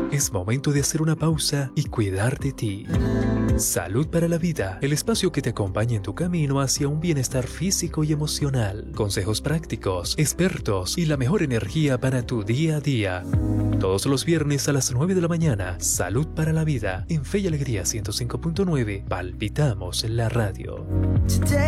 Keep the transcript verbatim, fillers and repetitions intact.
Es momento de hacer una pausa y cuidar de ti. Salud para la Vida, el espacio que te acompaña en tu camino hacia un bienestar físico y emocional. Consejos prácticos, expertos y la mejor energía para tu día a día. Todos los viernes a las nueve de la mañana, Salud para la Vida, en Fe y Alegría ciento cinco punto nueve, palpitamos en la radio.